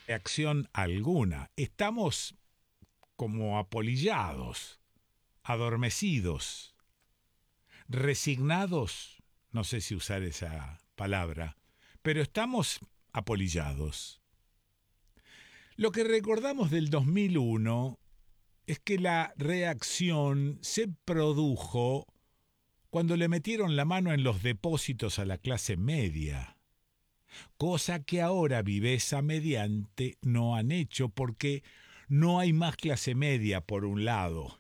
reacción alguna. Estamos como apolillados, adormecidos, resignados, no sé si usar esa palabra, pero estamos apolillados. Lo que recordamos del 2001 es que la reacción se produjo cuando le metieron la mano en los depósitos a la clase media, cosa que ahora viveza mediante no han hecho porque no hay más clase media por un lado.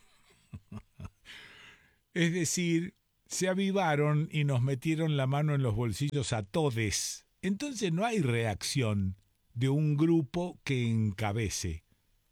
Es decir, se avivaron y nos metieron la mano en los bolsillos a todes. Entonces no hay reacción de un grupo que encabece.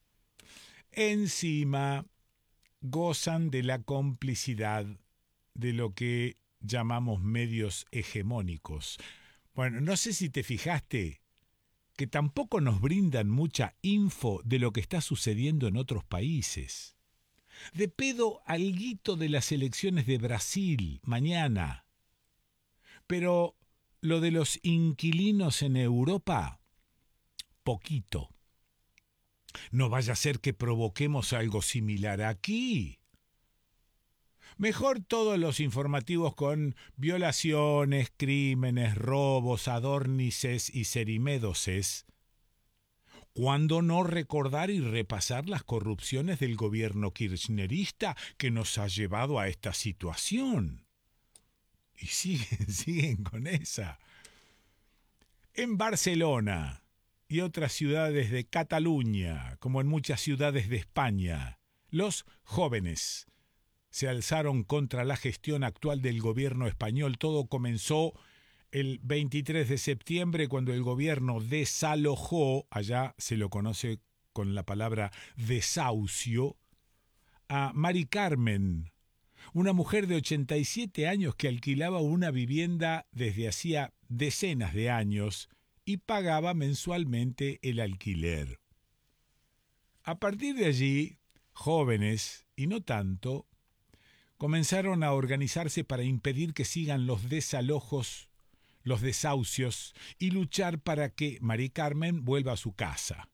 Encima, gozan de la complicidad de lo que llamamos medios hegemónicos. Bueno, no sé si te fijaste que tampoco nos brindan mucha info de lo que está sucediendo en otros países. De pedo alguito de las elecciones de Brasil mañana. Pero lo de los inquilinos en Europa, poquito. No vaya a ser que provoquemos algo similar aquí. Mejor todos los informativos con violaciones, crímenes, robos, adórnices y cerimédoses. ¿Cuándo no recordar y repasar las corrupciones del gobierno kirchnerista que nos ha llevado a esta situación? Y siguen con esa. En Barcelona y otras ciudades de Cataluña, como en muchas ciudades de España, los jóvenes se alzaron contra la gestión actual del gobierno español. Todo comenzó el 23 de septiembre cuando el gobierno desalojó, allá se lo conoce con la palabra desahucio, a Mari Carmen, una mujer de 87 años que alquilaba una vivienda desde hacía decenas de años y pagaba mensualmente el alquiler. A partir de allí, jóvenes, y no tanto, comenzaron a organizarse para impedir que sigan los desalojos, los desahucios y luchar para que Mari Carmen vuelva a su casa.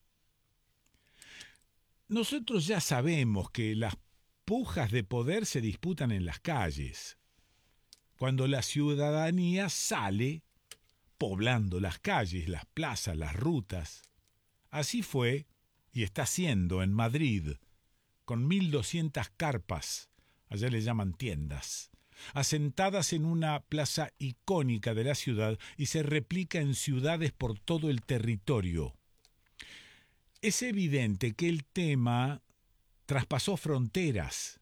Nosotros ya sabemos que las pujas de poder se disputan en las calles, cuando la ciudadanía sale poblando las calles, las plazas, las rutas. Así fue y está siendo en Madrid, con 1.200 carpas, allá le llaman tiendas, asentadas en una plaza icónica de la ciudad y se replica en ciudades por todo el territorio. Es evidente que el tema traspasó fronteras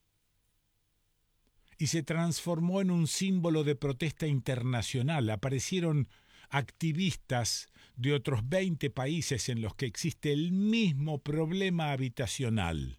y se transformó en un símbolo de protesta internacional. Aparecieron activistas de otros 20 países en los que existe el mismo problema habitacional.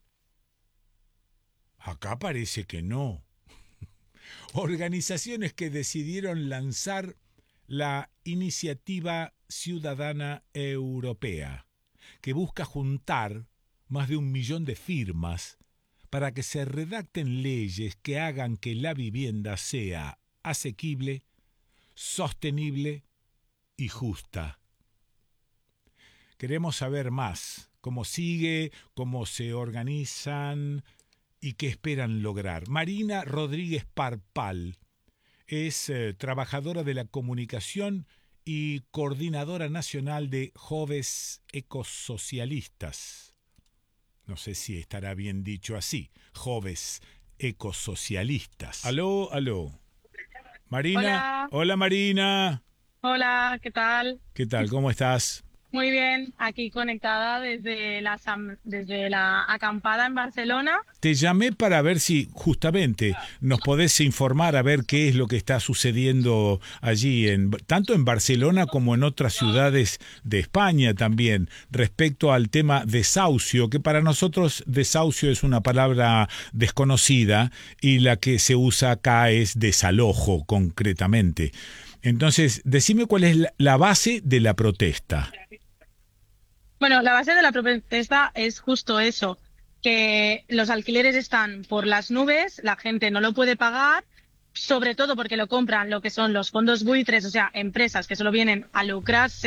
Acá parece que no. Organizaciones que decidieron lanzar la Iniciativa Ciudadana Europea, que busca juntar más de 1.000.000 de firmas para que se redacten leyes que hagan que la vivienda sea asequible, sostenible y justa. Queremos saber más, cómo sigue, cómo se organizan y qué esperan lograr. Marina Rodríguez Parpal es trabajadora de la comunicación y coordinadora nacional de Joves Ecosocialistas. No sé si estará bien dicho así, Joves Ecosocialistas. Aló, aló. Marina, Hola, hola Marina. hola, ¿qué tal? ¿Qué tal? ¿Cómo estás? Muy bien, aquí conectada desde la acampada en Barcelona. Te llamé para ver si justamente nos podés informar a ver qué es lo que está sucediendo allí, tanto en Barcelona como en otras ciudades de España también, respecto al tema desahucio, que para nosotros desahucio es una palabra desconocida y la que se usa acá es desalojo concretamente. Entonces, decime cuál es la base de la protesta. Bueno, la base de la protesta es justo eso, que los alquileres están por las nubes, la gente no lo puede pagar, sobre todo porque lo compran lo que son los fondos buitres, o sea, empresas que solo vienen a lucrarse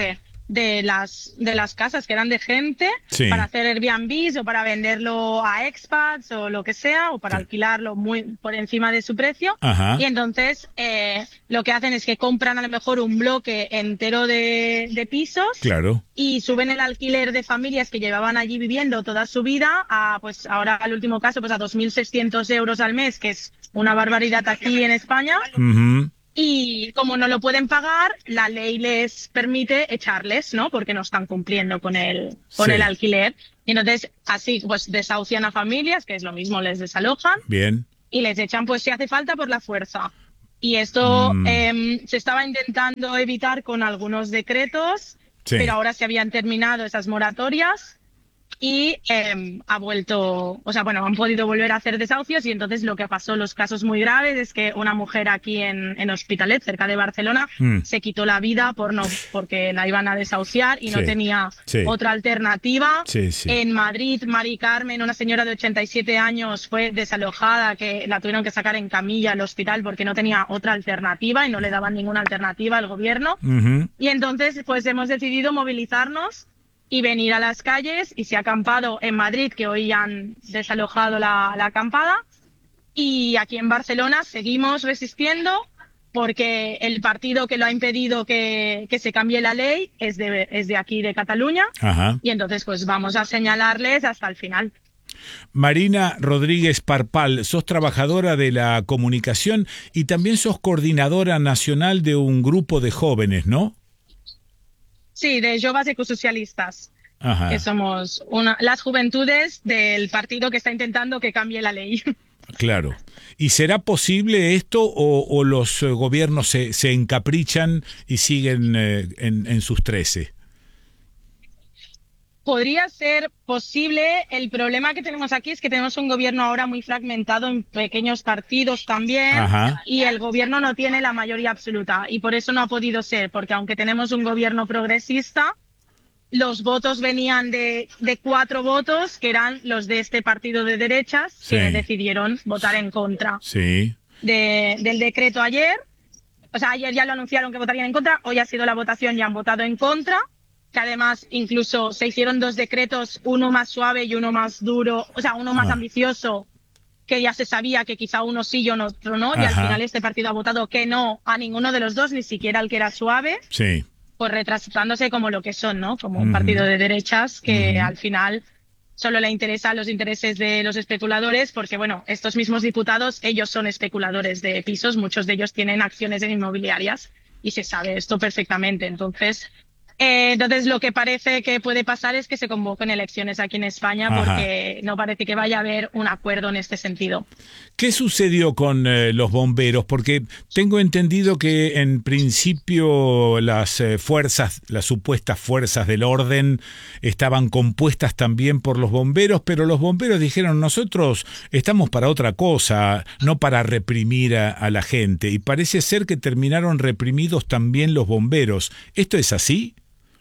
de las casas que eran de gente Sí, para hacer Airbnbs o para venderlo a expats o lo que sea, o para sí. alquilarlo muy por encima de su precio. Ajá, Y entonces lo que hacen es que compran a lo mejor un bloque entero de pisos claro. y suben el alquiler de familias que llevaban allí viviendo toda su vida a, pues ahora el último caso, pues a 2.600 euros al mes, que es una barbaridad aquí en España. Ujú, Y como no lo pueden pagar, la ley les permite echarles, ¿no? Porque no están cumpliendo con el sí, alquiler. Y entonces, así, pues desahucian a familias, que es lo mismo, les desalojan bien. y les echan, pues si hace falta, por la fuerza. Y esto Mm, se estaba intentando evitar con algunos decretos, pero sí. ahora se habían terminado esas moratorias y ha vuelto, o sea, bueno, han podido volver a hacer desahucios y entonces lo que pasó, los casos muy graves, es que una mujer aquí en Hospitalet, cerca de Barcelona, Mm, se quitó la vida porque la iban a desahuciar y no sí, tenía sí, otra alternativa. sí, sí. En Madrid, Mari Carmen, una señora de 87 años, fue desalojada, que la tuvieron que sacar en camilla al hospital porque no tenía otra alternativa y no le daban ninguna alternativa al gobierno. Ujú, Y entonces, pues hemos decidido movilizarnos y venir a las calles y se ha acampado en Madrid, que hoy han desalojado la acampada, y aquí en Barcelona seguimos resistiendo porque el partido que lo ha impedido que se cambie la ley es de aquí, de Cataluña, ajá. y entonces pues vamos a señalarles hasta el final. Marina Rodríguez Parpal, sos trabajadora de la comunicación y también sos coordinadora nacional de un grupo de jóvenes, ¿no? Sí, de Joves Ecosocialistas, que Ajá, somos las juventudes del partido que está intentando que cambie la ley. claro. ¿Y será posible esto o los gobiernos se encaprichan y siguen en sus 13? Podría ser posible. El problema que tenemos aquí es que tenemos un gobierno ahora muy fragmentado en pequeños partidos también Ajá, y el gobierno no tiene la mayoría absoluta y por eso no ha podido ser, porque aunque tenemos un gobierno progresista, los votos venían de 4 votos, que eran los de este partido de derechas, que sí, decidieron votar en contra sí, del decreto ayer. O sea, ayer ya lo anunciaron que votarían en contra, hoy ha sido la votación y han votado en contra, que además incluso se hicieron 2 decretos, uno más suave y uno más duro, o sea, uno más ah, ambicioso, que ya se sabía que quizá uno sí y otro no, y al final ajá, este partido ha votado que no a ninguno de los dos, ni siquiera al que era suave, sí, pues retrasándose como lo que son, ¿no? Como un partido ujú, de derechas que ujú. al final solo le interesan los intereses de los especuladores, porque bueno, estos mismos diputados, ellos son especuladores de pisos, muchos de ellos tienen acciones en inmobiliarias y se sabe esto perfectamente. Entonces lo que parece que puede pasar es que se convoquen elecciones aquí en España Ajá. porque no parece que vaya a haber un acuerdo en este sentido. ¿Qué sucedió con los bomberos? Porque tengo entendido que en principio las fuerzas, las supuestas fuerzas del orden, estaban compuestas también por los bomberos, pero los bomberos dijeron nosotros estamos para otra cosa, no para reprimir a la gente. Y parece ser que terminaron reprimidos también los bomberos. ¿Esto es así?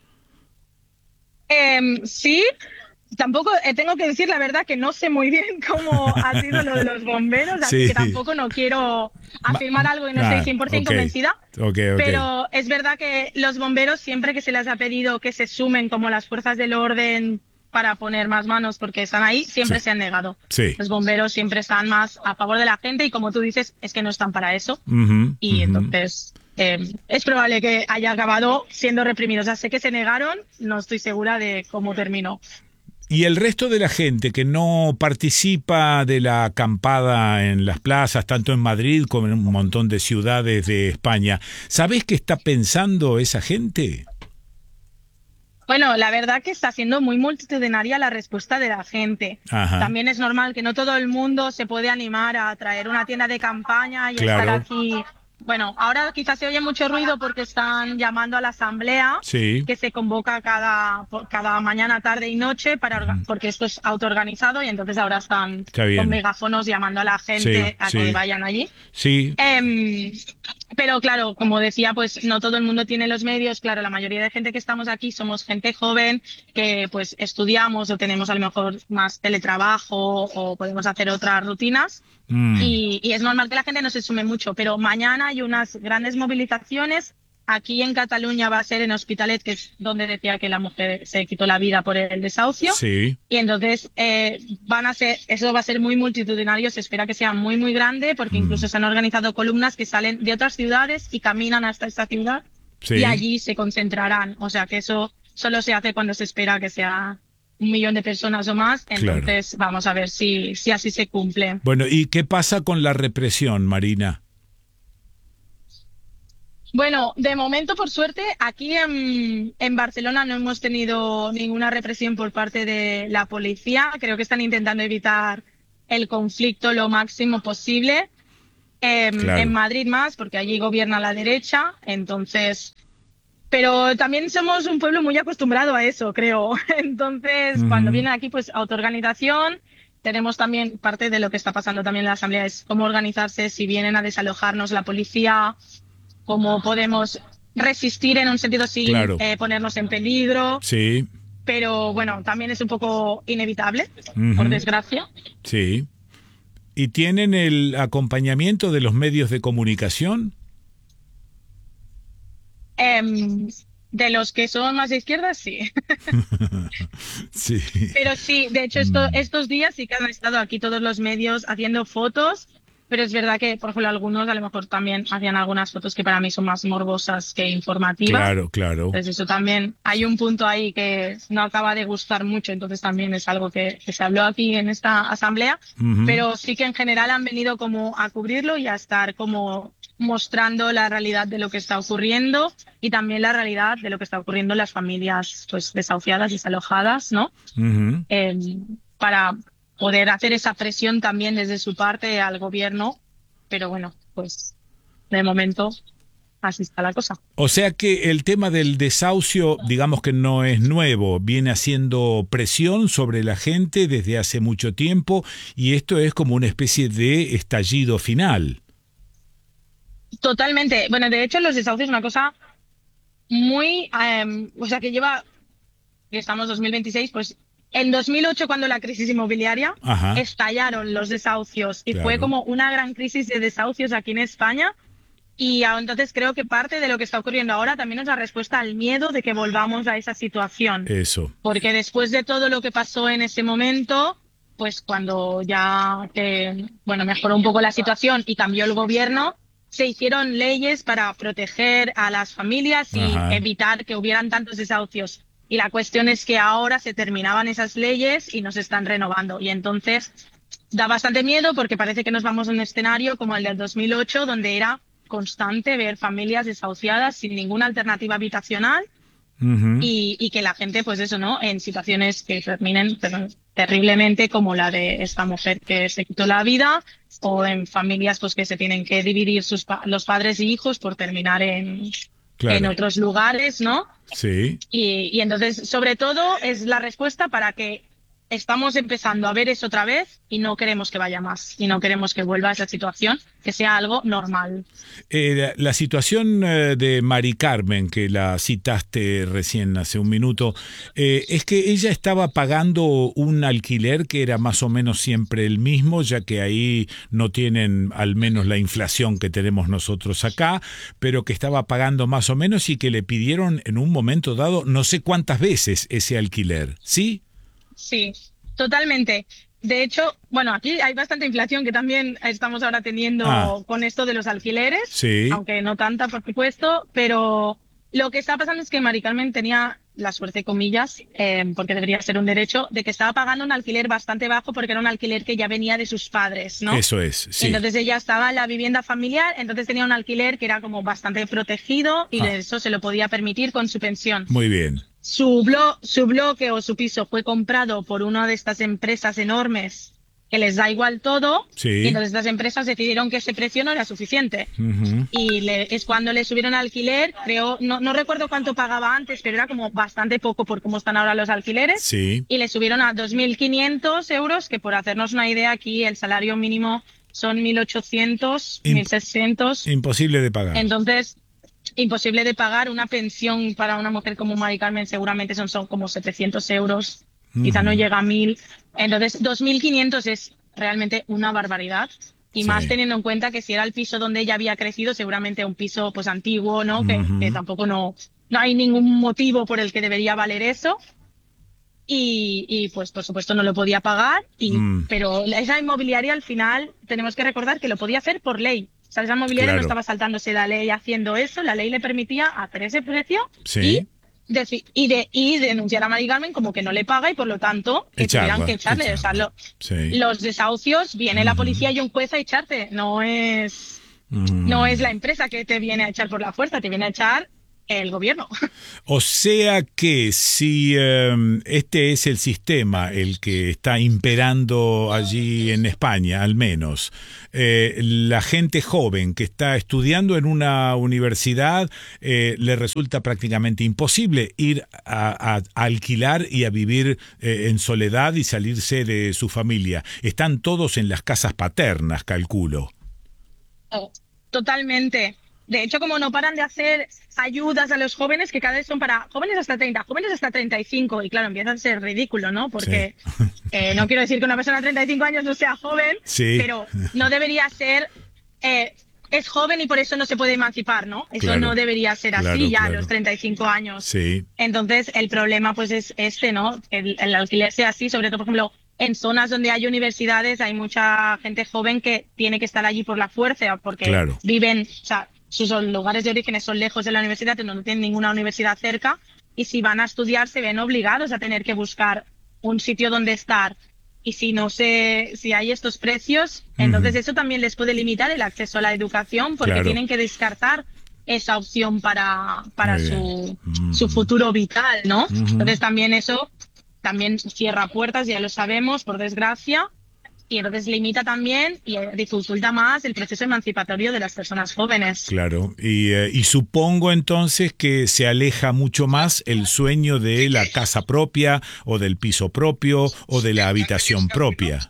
Sí, tampoco tengo que decir la verdad que no sé muy bien cómo ha sido lo de los bomberos, así que Sí. tampoco no quiero Ma- afirmar algo y no estoy 100% ok, convencida, ok, ok. pero es verdad que los bomberos siempre que se les ha pedido que se sumen como las fuerzas del orden para poner más manos porque están ahí, Sí, siempre se han negado. sí. Los bomberos siempre están más a favor de la gente y como tú dices, es que no están para eso Ujú, y ujú. entonces es probable que haya acabado siendo reprimidos. O sea, sé que se negaron, no estoy segura de cómo terminó. Y el resto de la gente que no participa de la acampada en las plazas, tanto en Madrid como en un montón de ciudades de España, ¿sabés qué está pensando esa gente? Bueno, la verdad que está siendo muy multitudinaria la respuesta de la gente. Ajá, También es normal que no todo el mundo se puede animar a traer una tienda de campaña y estar claro, aquí. Bueno, ahora quizás se oye mucho ruido porque están llamando a la asamblea sí, que se convoca cada mañana, tarde y noche ujú, porque esto es autoorganizado y entonces ahora están está con bien, megáfonos llamando a la sí, gente a que sí, vayan allí. sí, Em, pero claro, como decía, pues no todo el mundo tiene los medios. Claro, la mayoría de gente que estamos aquí somos gente joven que pues estudiamos o tenemos a lo mejor más teletrabajo o podemos hacer otras rutinas. mm, Y es normal que la gente no se sume mucho, pero mañana hay unas grandes movilizaciones aquí en Cataluña va a ser en Hospitalet, que es donde decía que la mujer se quitó la vida por el desahucio. Sí. Y entonces eso va a ser muy multitudinario, se espera que sea muy, muy grande, porque incluso se han organizado columnas que salen de otras ciudades y caminan hasta esta ciudad y Sí. allí se concentrarán. O sea que eso solo se hace cuando se espera que sea 1 millón de personas o más. Claro. Entonces vamos a ver si así se cumple. Bueno, ¿y qué pasa con la represión, Marina? Bueno, de momento, por suerte, aquí en Barcelona no hemos tenido ninguna represión por parte de la policía. Creo que están intentando evitar el conflicto lo máximo posible. En Claro. Madrid más, porque allí gobierna la derecha. Entonces, pero también somos un pueblo muy acostumbrado a eso, creo. Entonces, cuando Ujú. vienen aquí, pues autoorganización. Tenemos también parte de lo que está pasando también en la asamblea, es cómo organizarse si vienen a desalojarnos la policía, cómo podemos resistir en un sentido sin Claro. ponernos en peligro, Sí. pero bueno, también es un poco inevitable, por Ujú. desgracia. Sí. ¿Y tienen el acompañamiento de los medios de comunicación? Em, de los que son más de izquierda, sí. Sí. Pero sí, de hecho, Mm. estos días sí que han estado aquí todos los medios haciendo fotos, pero es verdad que, por ejemplo, algunos a lo mejor también hacían algunas fotos que para mí son más morbosas que informativas. Claro, claro. Entonces eso también, hay un punto ahí que no acaba de gustar mucho, entonces también es algo que se habló aquí en esta asamblea, Ujú. pero sí que en general han venido como a cubrirlo y a estar como mostrando la realidad de lo que está ocurriendo y también la realidad de lo que está ocurriendo en las familias pues desahuciadas, desalojadas, ¿no? Ujú. Eh, para poder hacer esa presión también desde su parte al gobierno, pero bueno, pues de momento así está la cosa. O sea que el tema del desahucio, digamos que no es nuevo, viene haciendo presión sobre la gente desde hace mucho tiempo y esto es como una especie de estallido final. Totalmente. Bueno, de hecho, los desahucios es una cosa muy, o sea, que lleva, que estamos 2026, pues en 2008, cuando la crisis inmobiliaria, Ajá, estallaron los desahucios y fue claro, como una gran crisis de desahucios aquí en España. Y entonces creo que parte de lo que está ocurriendo ahora también es la respuesta al miedo de que volvamos a esa situación. eso. Porque después de todo lo que pasó en ese momento, pues cuando ya bueno, mejoró un poco la situación y cambió el gobierno, se hicieron leyes para proteger a las familias y Ajá. evitar que hubieran tantos desahucios. Y la cuestión es que ahora se terminaban esas leyes y no se están renovando. Y entonces da bastante miedo porque parece que nos vamos a un escenario como el del 2008, donde era constante ver familias desahuciadas sin ninguna alternativa habitacional Ujú. y que la gente, pues eso, ¿no? En situaciones que terminen terriblemente, como la de esta mujer que se quitó la vida, o en familias pues que se tienen que dividir los padres y hijos por terminar en Claro, otros lugares, ¿no? sí. Y entonces, sobre todo, es la respuesta para que estamos empezando a ver eso otra vez y no queremos que vaya más, y no queremos que vuelva a esa situación, que sea algo normal. La situación de Mari Carmen, que la citaste recién hace un minuto, es que ella estaba pagando un alquiler que era más o menos siempre el mismo, ya que ahí no tienen al menos la inflación que tenemos nosotros acá, pero que estaba pagando más o menos y que le pidieron en un momento dado no sé cuántas veces ese alquiler, ¿sí? Sí, totalmente. De hecho, bueno, aquí hay bastante inflación que también estamos ahora Ah, teniendo con esto de los alquileres, sí, aunque no tanta, por supuesto, pero lo que está pasando es que Mari Carmen tenía la suerte, comillas, porque debería ser un derecho, de que estaba pagando un alquiler bastante bajo porque era un alquiler que ya venía de sus padres, ¿no? eso es, Y sí. entonces ella estaba en la vivienda familiar, entonces tenía un alquiler que era como bastante protegido y de Ah, eso se lo podía permitir con su pensión. muy bien, Su bloque o su piso fue comprado por una de estas empresas enormes que les da igual todo, y sí. entonces estas empresas decidieron que ese precio no era suficiente. Ujú. Y es cuando le subieron alquiler, creo, no recuerdo cuánto pagaba antes, pero era como bastante poco por cómo están ahora los alquileres, Sí, y le subieron a 2.500 euros, que por hacernos una idea, aquí el salario mínimo son 1.800, Imp- 1.600. imposible de pagar. Entonces, imposible de pagar. Una pensión para una mujer como Mari Carmen seguramente son como 700 euros, quizá no Ujú. llega a 1.000. Entonces, 2.500 es realmente una barbaridad. Y Sí. más teniendo en cuenta que si era el piso donde ella había crecido, seguramente un piso pues antiguo, ¿no? Que tampoco no hay ningún motivo por el que debería valer eso. Y pues por supuesto no lo podía pagar, Mm, pero esa inmobiliaria al final tenemos que recordar que lo podía hacer por ley. O sea, esa inmobiliaria no claro. estaba saltándose la ley haciendo eso, la ley le permitía hacer ese precio y, Sí. y denunciar a Mari Carmen como que no le paga y por lo tanto que tuvieran que Echarla, echarle. O sea, echarla. Sí. los desahucios, viene la policía y un juez a echarte, no es la empresa que te viene a echar por la fuerza, te viene a echar el gobierno. O sea que si este es el sistema, el que está imperando allí en España, al menos, la gente joven que está estudiando en una universidad le resulta prácticamente imposible ir a alquilar y a vivir en soledad y salirse de su familia. Están todos en las casas paternas, calculo. Totalmente. De hecho, como no paran de hacer ayudas a los jóvenes, que cada vez son para jóvenes hasta 30, jóvenes hasta 35, y claro, empieza a ser ridículo, ¿no? Sí. Porque no quiero decir que una persona de 35 años no sea joven, Sí, pero no debería ser, es joven y por eso no se puede emancipar, ¿no? Eso claro, no debería ser así claro, ya a claro. los 35 años. Sí, Entonces, el problema pues es este, ¿no? El alquiler sea así, sobre todo, por ejemplo, en zonas donde hay universidades, hay mucha gente joven que tiene que estar allí por la fuerza, porque claro. viven, o sea, sus lugares de origen son lejos de la universidad, no tienen ninguna universidad cerca, y si van a estudiar se ven obligados a tener que buscar un sitio donde estar. Y si hay estos precios, entonces eso también les puede limitar el acceso a la educación, porque Claro. tienen que descartar esa opción para Muy bien. su futuro vital, ¿no? Entonces también eso también cierra puertas, ya lo sabemos, por desgracia, y entonces limita también y dificulta más el proceso emancipatorio de las personas jóvenes. Claro, y supongo entonces que se aleja mucho más el sueño de la casa propia o del piso propio o de la habitación propia.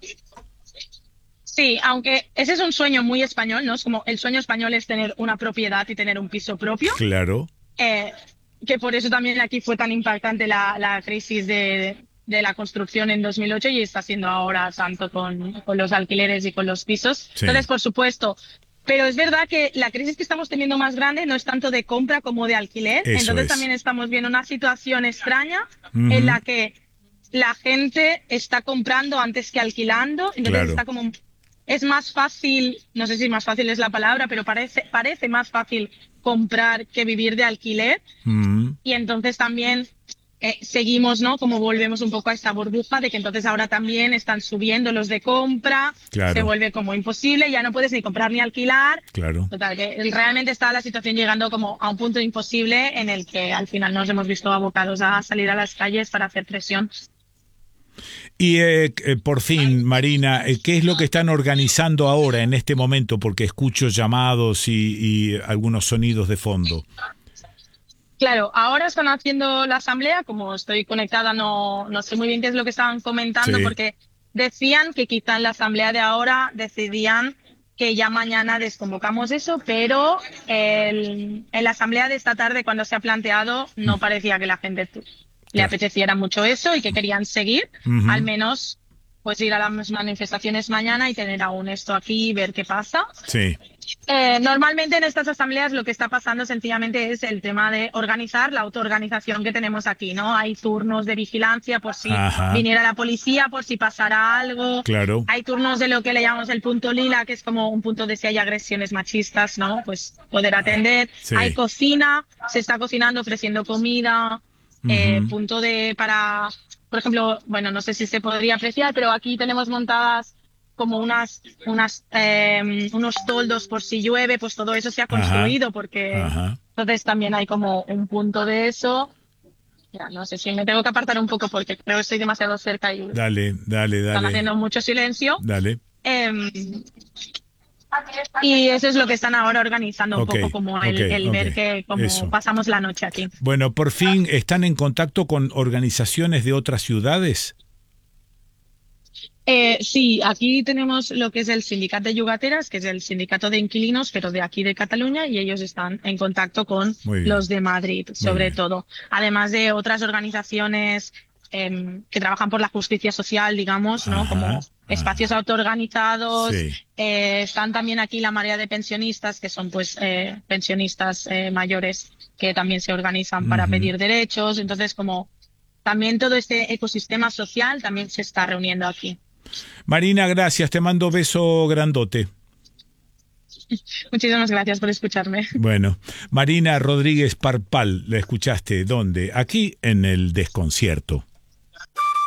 Sí, aunque ese es un sueño muy español, ¿no? Es como el sueño español es tener una propiedad y tener un piso propio, Claro, eh, que por eso también aquí fue tan impactante la crisis de la construcción en 2008 y está siendo ahora tanto con los alquileres y con los pisos. sí, Entonces, por supuesto, pero es verdad que la crisis que estamos teniendo más grande no es tanto de compra como de alquiler. eso Entonces es. también estamos viendo una situación extraña en la que la gente está comprando antes que alquilando. Entonces Claro. está como es más fácil, no sé si más fácil es la palabra, pero parece más fácil comprar que vivir de alquiler. Y entonces también seguimos, ¿no? Como volvemos un poco a esta burbuja de que entonces ahora también están subiendo los de compra, se Claro, vuelve como imposible, ya no puedes ni comprar ni alquilar. claro. Total, que realmente está la situación llegando como a un punto imposible en el que al final nos hemos visto abocados a salir a las calles para hacer presión. Y por fin, Marina, ¿qué es lo que están organizando ahora en este momento? Porque escucho llamados y algunos sonidos de fondo. Claro, ahora están haciendo la asamblea, como estoy conectada, no sé muy bien qué es lo que estaban comentando, Sí. porque decían que quizá en la asamblea de ahora decidían que ya mañana desconvocamos eso, pero en la asamblea de esta tarde, cuando se ha planteado, no parecía que la gente le Claro. apeteciera mucho eso y que querían seguir, al Ujú. menos pues ir a las manifestaciones mañana y tener aún esto aquí y ver qué pasa. Sí, Normalmente en estas asambleas lo que está pasando sencillamente es el tema de organizar la autoorganización que tenemos aquí, ¿no? Hay turnos de vigilancia por si ajá, viniera la policía, por si pasara algo. claro. Hay turnos de lo que le llamamos el punto lila, que es como un punto de si hay agresiones machistas, ¿no? Pues poder atender. Hay Sí. cocina, se está cocinando, ofreciendo comida. Ujú. Punto por ejemplo, bueno, no sé si se podría apreciar, pero aquí tenemos montadas como unos toldos por si llueve, pues todo eso se ha Ajá, construido porque ajá. entonces también hay como un punto de eso. Ya, no sé si me tengo que apartar un poco porque creo que estoy demasiado cerca y Dale, dale, están dale, haciendo mucho silencio. dale. Em, y eso es lo que están ahora organizando un Ok, poco como ok, el ok. ver que como Eso. pasamos la noche aquí. Bueno, por fin están en contacto con organizaciones de otras ciudades. Sí, aquí tenemos lo que es el Sindicato de Yugateras, que es el sindicato de inquilinos, pero de aquí de Cataluña, y ellos están en contacto con Muy bien, los de Madrid, muy sobre bien. todo. Además de otras organizaciones que trabajan por la justicia social, digamos, ¿no? Como espacios autoorganizados. Sí. Están también aquí la marea de pensionistas, que son pues pensionistas mayores que también se organizan para pedir derechos. Entonces, como también todo este ecosistema social también se está reuniendo aquí. Marina, gracias. Te mando beso grandote. Muchísimas gracias por escucharme. Bueno, Marina Rodríguez Parpal, ¿la escuchaste dónde? Aquí en El Desconcierto.